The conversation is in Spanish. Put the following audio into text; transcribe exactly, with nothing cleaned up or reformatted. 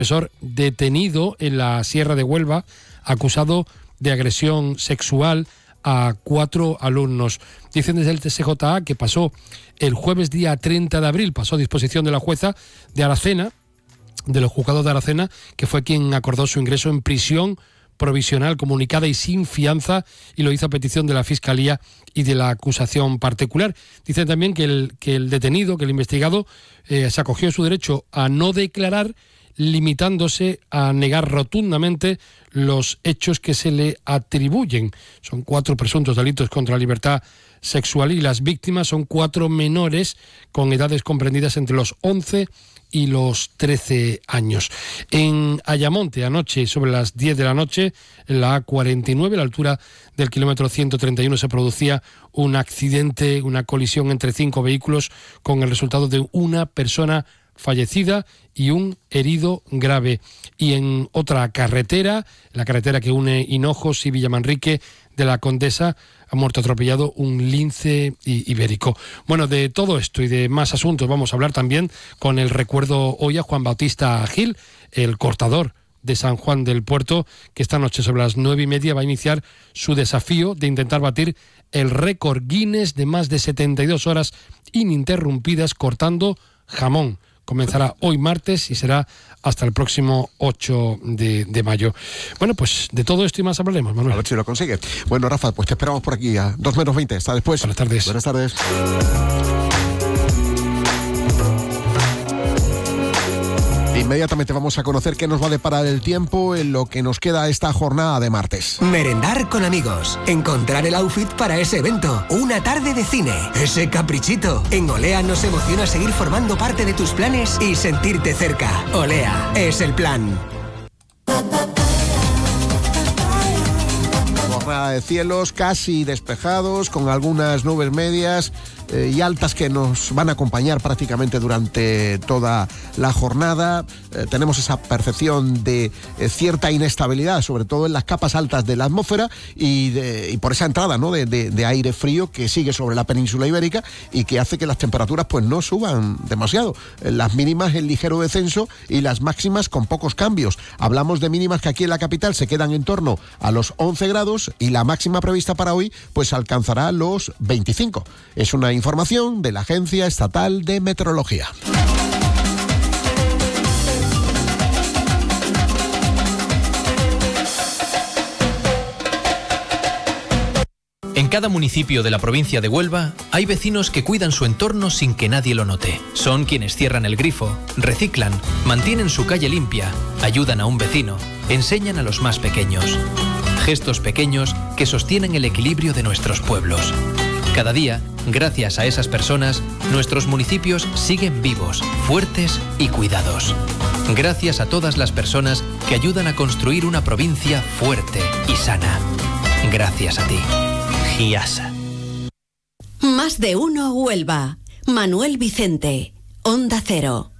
profesor detenido en la Sierra de Huelva, acusado de agresión sexual a cuatro alumnos. Dicen desde el T S J A que pasó el jueves día treinta de abril, pasó a disposición de la jueza de Aracena, de los juzgados de Aracena, que fue quien acordó su ingreso en prisión provisional comunicada y sin fianza, y lo hizo a petición de la Fiscalía y de la acusación particular. Dicen también que el, que el detenido, que el investigado, eh, se acogió a su derecho a no declarar, limitándose a negar rotundamente los hechos que se le atribuyen. Son cuatro presuntos delitos contra la libertad sexual y las víctimas son cuatro menores con edades comprendidas entre los once y los trece años. En Ayamonte, anoche, sobre las diez de la noche, en la A cuarenta y nueve, a la altura del kilómetro ciento treinta y uno, se producía un accidente, una colisión entre cinco vehículos, con el resultado de una persona fallecida y un herido grave. Y en otra carretera, la carretera que une Hinojos y Villamanrique de la Condesa, ha muerto atropellado un lince ibérico. Bueno, de todo esto y de más asuntos vamos a hablar también con el recuerdo hoy a Juan Bautista Gil, el cortador de San Juan del Puerto, que esta noche sobre las nueve y media va a iniciar su desafío de intentar batir el récord Guinness de más de setenta y dos horas ininterrumpidas cortando jamón. Comenzará hoy martes y será hasta el próximo ocho de, de mayo. Bueno, pues de todo esto y más hablaremos, Manuel. A ver si lo consigue. Bueno, Rafa, pues te esperamos por aquí a dos menos veinte. Hasta después. Buenas tardes. Buenas tardes. Inmediatamente vamos a conocer qué nos va a deparar el tiempo en lo que nos queda esta jornada de martes. Merendar con amigos, encontrar el outfit para ese evento, una tarde de cine, ese caprichito. En Olea nos emociona seguir formando parte de tus planes y sentirte cerca. Olea es el plan. Jornada de cielos casi despejados, con algunas nubes medias eh, y altas que nos van a acompañar prácticamente durante toda la jornada. Eh, tenemos esa percepción de eh, cierta inestabilidad, sobre todo en las capas altas de la atmósfera y, de, y por esa entrada, ¿no?, de, de, de aire frío que sigue sobre la península ibérica y que hace que las temperaturas pues no suban demasiado. Eh, las mínimas en ligero descenso y las máximas con pocos cambios. Hablamos de mínimas que aquí en la capital se quedan en torno a los once grados y la máxima prevista para hoy pues alcanzará los veinticinco. Es una información de la Agencia Estatal de Meteorología. En cada municipio de la provincia de Huelva hay vecinos que cuidan su entorno sin que nadie lo note. Son quienes cierran el grifo, reciclan, mantienen su calle limpia, ayudan a un vecino, enseñan a los más pequeños. Gestos pequeños que sostienen el equilibrio de nuestros pueblos. Cada día, gracias a esas personas, nuestros municipios siguen vivos, fuertes y cuidados. Gracias a todas las personas que ayudan a construir una provincia fuerte y sana. Gracias a ti. Giasa. Más de uno Huelva. Manuel Vicente. Onda Cero.